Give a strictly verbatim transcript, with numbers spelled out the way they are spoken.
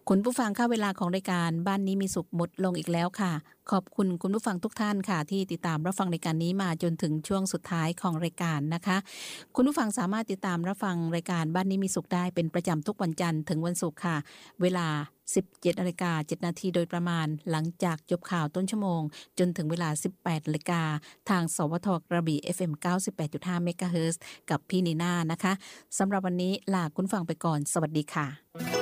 คุณผู้ฟังค่ะเวลาของรายการบ้านนี้มีสุขหมดลงอีกแล้วค่ะขอบคุณคุณผู้ฟังทุกท่านค่ะที่ติดตามรับฟังรายการนี้มาจนถึงช่วงสุดท้ายของรายการนะคะคุณผู้ฟังสามารถติดตามรับฟังรายการบ้านนี้มีสุขได้เป็นประจำทุกวันจันทร์ถึงวันศุกร์ค่ะเวลา สิบเจ็ดนาฬิกาเจ็ดนาทีโดยประมาณหลังจากจบข่าวต้นชั่วโมงจนถึงเวลา สิบแปดนาฬิกาทางสวทกระบี่ เอฟ เอ็ม เก้าสิบแปดจุดห้า เมกะเฮิรตซ์กับพี่นีน่านะคะสำหรับวันนี้ลาคุณฟังไปก่อนสวัสดีค่ะ